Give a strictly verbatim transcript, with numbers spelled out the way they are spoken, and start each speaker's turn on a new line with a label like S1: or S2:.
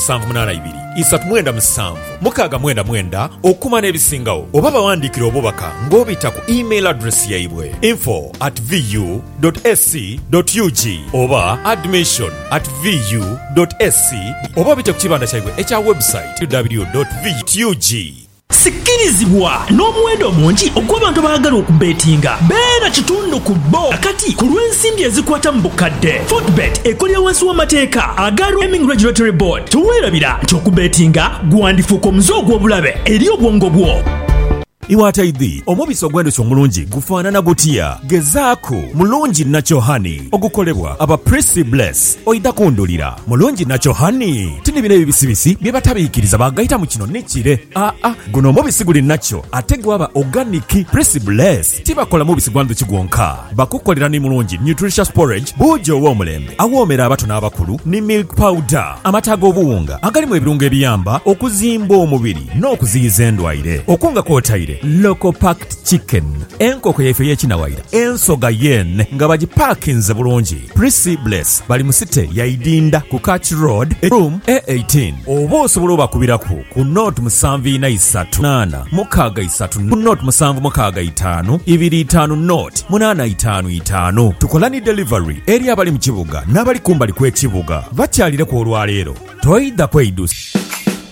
S1: musanvu munana ibiri isatu mwenda musanvu mukaaga mwenda mwenda okuma n'ebisingawo oba bawandiikira obubaka ng'obita ku email address yaibwe info at vu dot s c dot u g oba admission at vu dot s c oba bite ku kibanda kyaibwe ekya website w dot v dot u g.
S2: Sikirizibwa n'omuwendo omungi ogw'abantu abaagala okubetinga beera kitundu ku bo akati ku lw'ensimbi ezikwata mu bukadde. Footbet ekolera wansi w'amateeka aga Gaming Regulatory Board. Teweerabira nti okubetinga gwandifuuka omuze ogw'obulabe eri obwongo bwo.
S1: Iwataidhi omubisi ogw'endhuki omulungi gufaanana gutya? Gezaako mulungi Natural Honey ogukolebwa aba Prissy Bless oida kundulira mulungi Natural Honey tini bino ebibisibisi bye batabiikiriza bagayita mu kino nekire. Aa ah, guno omubisi guli nacho ate gwaba organic. Prissy Bless tibakola mubisi gwa ndhuki gwonka, bakukolera ni mulungi nutritious porridge buujo ow'omulembe awoomera abato n'abakulu ni milk powder amata ag'obuwunga agalimu ebirungo ebiyamba okuzimba omubiri n'okuziyiza endwaire. Okunga kwotaire local packed chicken enkoko yaife y'ekinawaira ensoga yen nga bagipakinze bulungi. Prissy Bless bali mu site ya Idinda ku Catch Road room A eighteen oba osobola obakubirako ku note musanvu ina isatu nana mukaaga isatu ku note musanvu mukaaga itaano ibiri itaano note munana itaano itaano. Tukola ni delivery eri abali mu kibuga n'abali kumbali kw'ekibuga bakyalire ku olwaleero toyidda kweyidusa.